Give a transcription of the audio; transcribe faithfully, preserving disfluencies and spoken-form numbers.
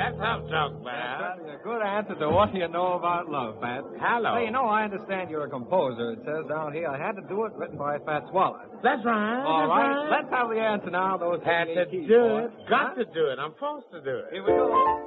That's how talk, man. That's a good answer to what you know about love, Fats. Hello. Hey, you know, I understand you're a composer. It says down here I had to do it, written by Fats Waller. That's right. All that's right. right. Let's have the answer now. Those Had to keys, do boy. it. Got Huh? to do it. I'm forced to do it. Here we go.